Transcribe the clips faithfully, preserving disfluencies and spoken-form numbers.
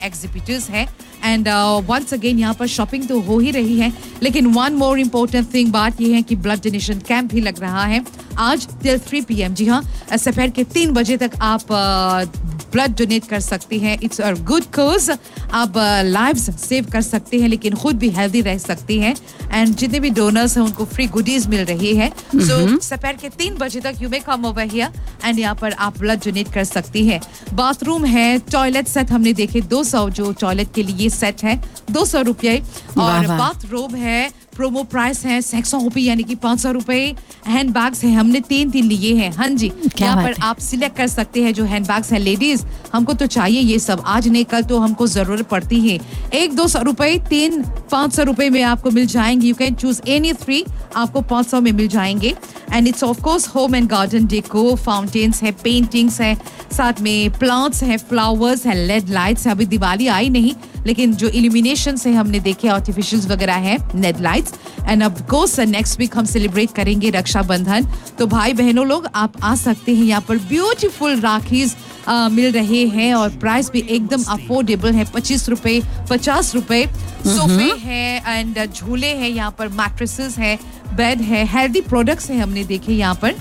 Exhibitors हैं and once again यहाँ पर शॉपिंग तो हो ही रही है, लेकिन वन मोर इम्पोर्टेंट थिंग बात ये है कि ब्लड डोनेशन कैंप भी लग रहा है आज टिल थ्री पी एम। जी हाँ, दोपहर के तीन बजे तक आप ब्लड डोनेट कर सकते हैं। इट्स अ गुड कोज, आप लाइव्स सेव कर सकते हैं लेकिन खुद भी हेल्दी रह सकते हैं एंड जितने भी डोनर्स हैं उनको फ्री गुडीज मिल रही है। सो दोपहर के तीन बजे तक you may come over here and यहाँ पर आप ब्लड डोनेट कर सकती हैं। बाथरूम है, टॉयलेट सेट हमने देखे दो सौ जो टॉयलेट के लिए सेट है दो सौ रुपये और बाथरोब है, प्रोमो प्राइस है सैकड़ों रुपए यानी कि पाँच सौ रुपए। हैंड बैग्स हैं, हमने तीन तीन लिए हैं। हाँ जी, यहाँ पर आप सिलेक्ट कर सकते हैं जो हैंड बैग्स हैं। लेडीज हमको तो चाहिए ये सब, आज नहीं कल तो हमको जरूरत पड़ती है। एक दो सौ रुपए, तीन पाँच सौ रुपए में आपको मिल जाएंगे। You can choose any three, आपको पाँच सौ में मिल जाएंगे। And it's of course home and garden deco, fountains है, पेंटिंग्स है, साथ में प्लांट्स है, फ्लावर्स है, लेड लाइट्स है। अभी दिवाली आई नहीं लेकिन जो इल्यूमिनेशन से हमने देखे आर्टिफिशियल्स वगैरह है, net lights. End of course next week हम सेलिब्रेट करेंगे रक्षाबंधन, तो भाई बहनों लोग आप आ सकते हैं। यहाँ पर ब्यूटीफुल राखीज मिल रहे हैं और प्राइस भी एकदम अफोर्डेबल है, पच्चीस रुपए पचास रुपए। सोफे है एंड झूले हैं, यहाँ पर मैट्रेसेस है, बेड है, हेल्दी प्रोडक्ट्स है हमने देखे यहाँ पर।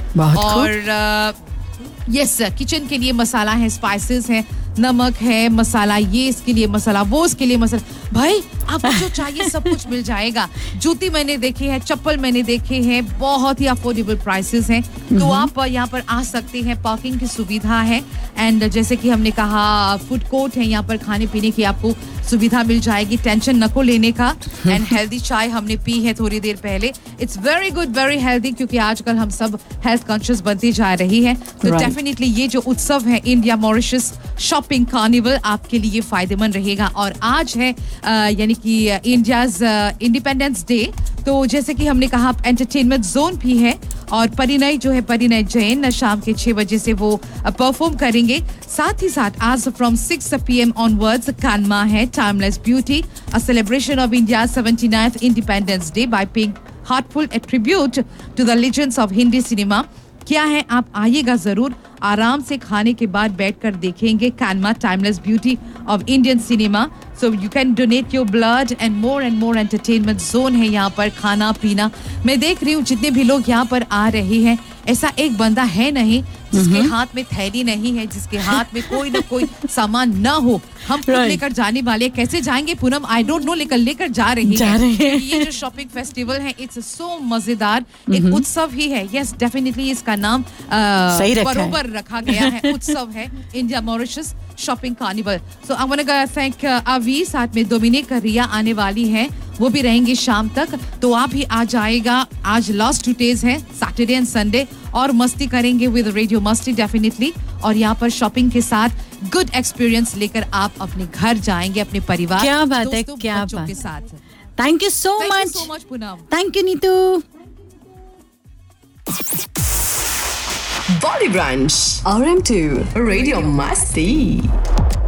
और यस, किचन के लिए मसाला है, स्पाइसेस है, नमक है, मसाला ये इसके लिए मसाला, वो इसके लिए मसाला। भाई आपको जो चाहिए सब कुछ मिल जाएगा। जूती मैंने देखे हैं, चप्पल मैंने देखे हैं, बहुत ही अफोर्डेबल प्राइसेस हैं। तो आप यहाँ पर आ सकते हैं, पार्किंग की सुविधा है एंड जैसे कि हमने कहा फूड कोर्ट है, यहाँ पर खाने पीने की आपको सुविधा मिल जाएगी, टेंशन नको लेने का। एंड हेल्दी चाय हमने पी है थोड़ी देर पहले, it's very good, very healthy, क्योंकि आजकल हम सब हेल्थ कॉन्शियस बनती जा रही है। तो डेफिनेटली ये जो उत्सव है इंडिया मॉरिशस शॉपिंग कार्निवल आपके लिए फायदेमंद रहेगा। और आज है यानी कि इंडियाज इंडिपेंडेंस डे, तो जैसे कि हमने कहा एंटरटेनमेंट जोन भी है और परिणय जो है परिणय जैन शाम के छह बजे से वो परफॉर्म करेंगे। साथ ही साथ आज from six P M onwards कानमा है timeless beauty, a celebration of India seventy ninth independence day bye paying heartful A tribute to the legends of Hindi cinema. क्या है, आप आइएगा जरूर, आराम से खाने के बाद बैठकर देखेंगे कानमा timeless beauty of Indian cinema. So you can donate your blood and more and more entertainment zone है यहाँ पर, खाना पीना। मैं देख रही हूँ जितने भी लोग यहाँ पर आ रहे हैं, ऐसा एक बंदा है नहीं जिसके हाथ में थैली नहीं है, जिसके हाथ में कोई ना कोई सामान ना हो। हम खुद लेकर जाने वाले, कैसे जाएंगे पूनम आई डोंट नो, लेकर लेकर जा रही जा है। रहे हैं। ये जो शॉपिंग फेस्टिवल है इट्स सो मजेदार, एक उत्सव ही है। यस डेफिनेटली इसका नाम सही रखा बरोबर रखा गया है, उत्सव है India Mauritius shopping carnival. So I want to thank अवी, साथ में डोमिनिक, रिया आने वाली है, वो भी रहेंगे शाम तक। तो आप ही आ जाएगा, आज लास्ट टू डेज है सैटरडे एंड संडे, और मस्ती करेंगे विद रेडियो मस्ती डेफिनेटली। और यहाँ पर शॉपिंग के साथ गुड एक्सपीरियंस लेकर आप अपने घर जाएंगे, अपने परिवार, क्या बात है, दोस्तों, क्या बच्चों बात के साथ। Thank you so Thank you much, so much, Poonam. Thank you Neetu. Body Brunch, R M two, Radio Masti.